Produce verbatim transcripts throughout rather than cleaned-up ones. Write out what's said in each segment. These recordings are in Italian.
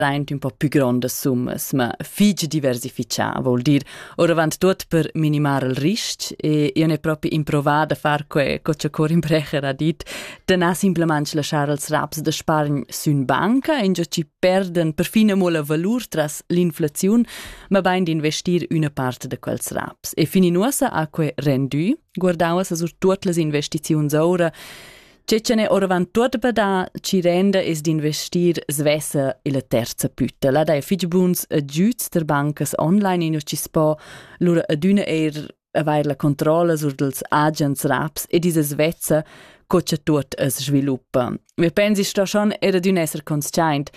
un po' più grandes summas, ma fige diversificà, vuol dir ora avant tot per minimare il risc e io ne proprio improvada a far que co Corin Brecher ha dit, da na simplement lasciar els raps de spargn sun banca e già ci perden per fine mo la valur tras l'inflazione, ma bain di investir una parte de quels raps. E fini nuosa a que rendu, guardauas sur tutte les investiziuns ora. Cecene ora van tot bada ci renda es d'investir svessa e la terza pütta. La dai fich buns aggiuts der bancas online in ci spa lura adüna er avair la controlla sur dels agents raps e disa svezza cocha tot es sviluppa. Wir pensi sto schon era d'ün esser conscient.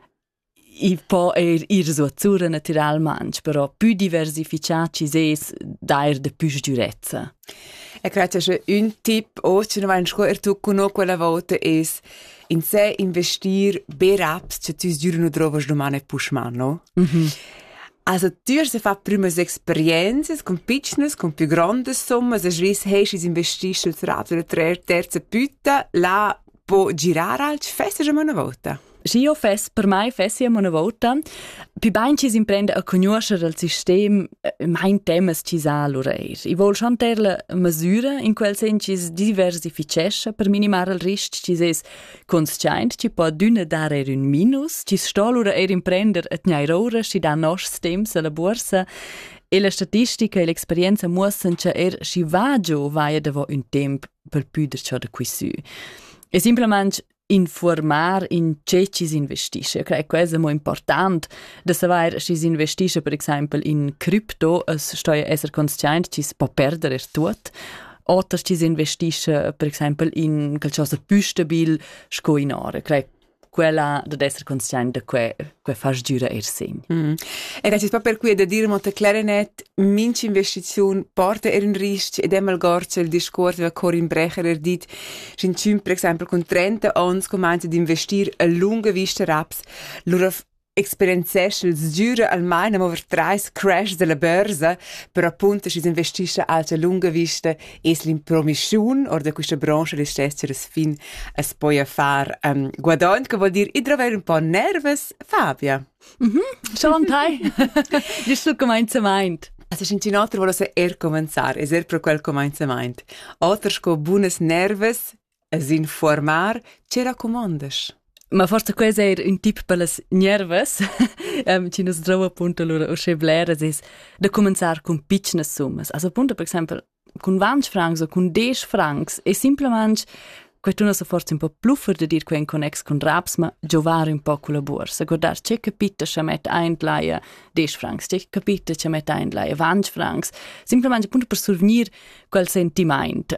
I po er ir so zura naturalmente, però più diversificat ci ses dair de più durezza. E credo che un tip o ci non vai sco er tu con quella volta es in sé investir be raps che tu giurno drovas domani pushman, no? Mhm. Also tu se fa primas experiences con pitchnes, con più grandes sommas, es ris heis investisci il raps la terza pütta, la po girare al festa già una volta. Sì, io fes, per mai fessi una volta, più bain ci si imprende a conoscere il sistema, mein temas ci sa l'oreir. I vol schon ter la misura, in quel sen ci si diversificesce per minimare il risc, ci ses conscient, ci po d'una dare un minus, ci sto l'oreir imprender et gnai rora, ci da nos temps alla borsa, e la statistica e l'esperienza muossen che er ci va giù vaia davo un temp per püder ciò da qui su. E simplement informar in ce ci si investisce. Io credo che questo è molto importante, da sapere se si investisce, per esempio, in cripto, es sto a essere consciente, ci si può perdere tutto, o ci si investisce, per esempio, in qualcosa più stabile, sco in ore. Credo quella da essere consciente che que fa giura er segn. Mm. E das ist per cui da dir molto clarinet, minci investizione porta er un risc ed emal gorce il discorso da Corin Brecher er dit, sin cium per esempio con trenta ans comincia di investir a lunga vista raps, lura esperienzesce il giura almeno over treis crash della borsa, per appunto si investisce a lunga vista es l'impromissione or da questa branche di stesse fin a poi a far um, guadagno, che vuol dire idrover un po' nervous, Fabia. Mhm, schon dai. Das so gemeinsameint. Also sind die Natur wollen se er cominciare, es er pro quel cominciament. Alters co buones nervous, es informar, ce raccomandas. Ma forse questo è un tip per le nervous, um, ci nos trova appunto allora o scebleres es da cominciare con piccine summas. Also appunto per esempio con venti francs o con dieci francs e simplement questo non so forse un po' pluffer da dir quen connex con raps, ma giovare un po' con la borsa. Guardare c'è capita che mette ein laia dieci francs, c'è capita che mette ein laia venti francs. Simplement appunto per survenir quel sentimento.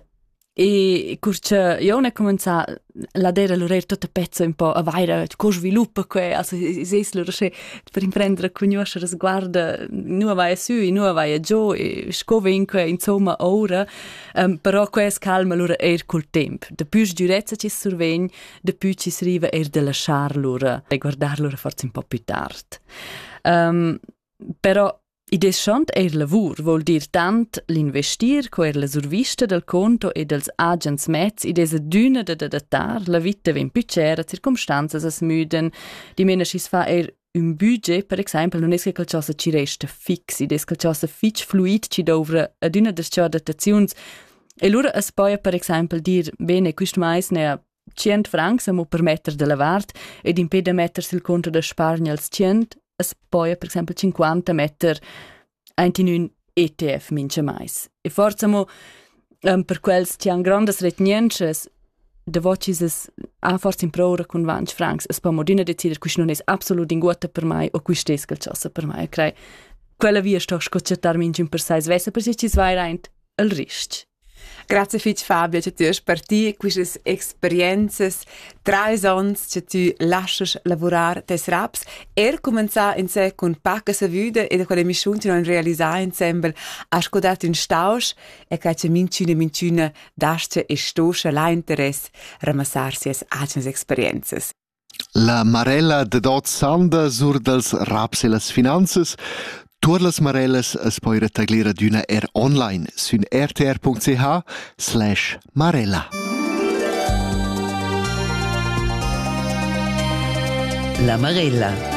E curce io ne comincia la dera l'orer tutta pezza un po' a vaira co sviluppa que also es lo che per imprendere conoscere sguarda nu vai su nu vai giù e scove in que insomma ora um, però quest calma lura er col temp de più durezza ci survegn de più ci sriva er de lasciar lura e guardar lura forse un po' più tard um, però I deschant er lavur vuol dir tant l'investir co er la survista del conto e dels agents mezz I desa düna de datar la vita ven pücera circumstanzas as müden di mena schis fa er un budget per esempio non es che qualcosa ci resta fix I des qualcosa fitch fluid ci dovra ad una des ciò dataziuns e lura as poi per esempio dir bene quist mais ne cent francs amo permetter de lavart ed impede mettersi il conto da spargna als cent es poi per esempio cinquanta metter in un E T F mince mais. E forza mo um, per quels ti han grandes retnienches de vocis es a forza in prora con venti francs es po modina decider quis non es absolut in guata per mai o quis tes calciosa per mai. Crei quella via sto scocciatar mince in per sais vessa per si ci svai reint al risc. Grazie fitch Fabia, che tu hai partito queste esperienze tre anni che tu lasci lavorare tes raps e cominciare in sé con pacca sa vide e da quelle missioni non realizzare insieme a scodare in stausch e che c'è mincina mincina dasce e stoscia la interesse ramassarsi as agnes esperienze. La Marella de dot sanda sur dels raps e las finanzas. Tutte le marelles es poi retagliare d'una er online su r t r punct c h slash marella. La Marella.